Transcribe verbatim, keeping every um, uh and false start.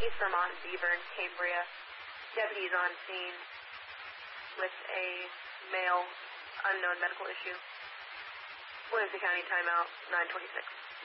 East Vermont, Beaver, and Cambria. Deputies on scene with a male unknown medical issue. Williamson County timeout, nine twenty-six.